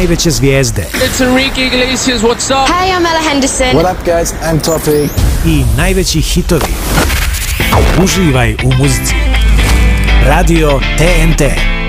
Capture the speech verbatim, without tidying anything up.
najveće zvijezde. It's Enrique Iglesias, what's up? Hey, I'm Ella Henderson. What up guys, I'm Toffee. I najveći hitovi. Uživaj u muzici. Radio T N T.